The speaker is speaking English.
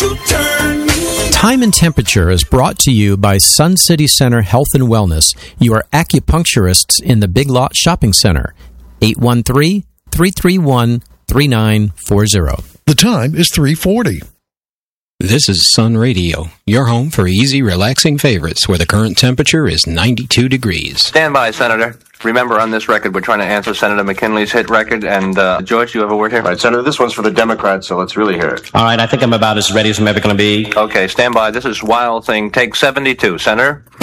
to turn me. Time and Temperature is brought to you by Sun City Center Health and Wellness, your acupuncturists in the Big Lot Shopping Center. 813-331-3940. The time is 3:40. This is Sun Radio, your home for easy, relaxing favorites where the current temperature is 92 degrees. Stand by, Senator. Remember, on this record, we're trying to answer Senator McKinley's hit record. And, George, you have a word here? All right, Senator, this one's for the Democrats, so let's really hear it. All right, I think I'm about as ready as I'm ever going to be. Okay, stand by. This is Wild Thing, take 72. Senator?